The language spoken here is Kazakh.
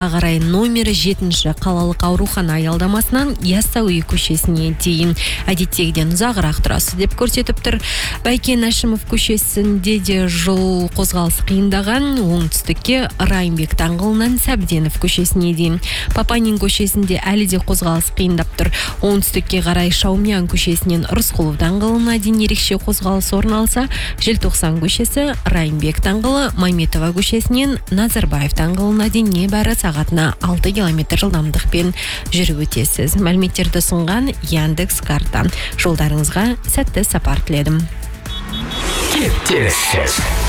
қарай номері 7-ші қалалық аурухана аялдамасынан Яссауи көшесіне дейін әдеттегіден ұзағырақ тұрасы деп көрсетіп тұр. Бәйкен Әшімов көшесінде де жол қозғалысы қиындаған, оңтүстікке Райымбек даңғылынан Сәбденов көшесіне дейін. Папанин көшесінде әлі де қозғалыс қиындап тұр. Оңтүстікке қарай Шаумян көшесінен Рысқұлов даңғылына дейін ерекше қозғалыс орын алса, Желтоқсан көшесі Райымбек даңғылы Майметова көшесінен Назарбаев даңғылына дейін небәрі сағатына 6 км жылдамдықпен жүріп өтесіз. Мәліметтерді ұсынған Яндекс карта. Жолдарыңызға сәтті сапар тіледім. Кептеліссіз.